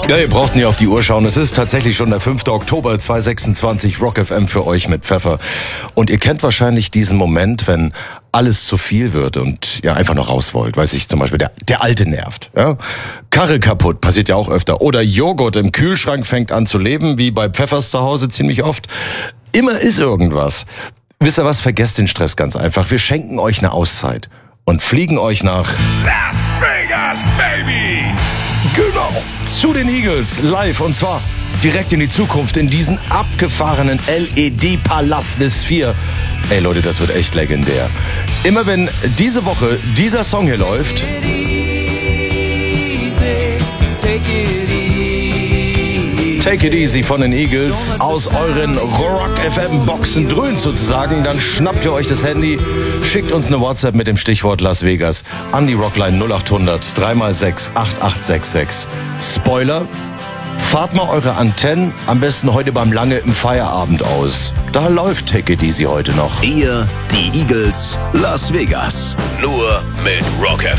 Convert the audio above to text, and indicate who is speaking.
Speaker 1: Ja, ihr braucht nie auf die Uhr schauen. Es ist tatsächlich schon der 5. Oktober 2026, Rock FM für euch mit Pfeffer. Und ihr kennt wahrscheinlich diesen Moment, wenn alles zu viel wird und ihr einfach noch raus wollt. Weiß ich, zum Beispiel der Alte nervt. Ja? Karre kaputt, passiert ja auch öfter. Oder Joghurt im Kühlschrank fängt an zu leben, wie bei Pfeffers zu Hause ziemlich oft. Immer ist irgendwas. Wisst ihr was? Vergesst den Stress ganz einfach. Wir schenken euch eine Auszeit und fliegen euch nach
Speaker 2: Las Vegas, baby!
Speaker 1: Genau, zu den Eagles, live, und zwar direkt in die Zukunft, in diesen abgefahrenen LED-Palast des 4. Ey Leute, das wird echt legendär. Immer wenn diese Woche dieser Song hier läuft, Take It Easy von den Eagles, aus euren Rock FM Boxen dröhnt sozusagen, dann schnappt ihr euch das Handy, schickt uns eine WhatsApp mit dem Stichwort Las Vegas an die Rockline 0800 3x6 8866. Spoiler, fahrt mal eure Antennen am besten heute beim Lange im Feierabend aus. Da läuft Take It Easy heute noch.
Speaker 2: Ihr, die Eagles, Las Vegas. Nur mit Rock FM.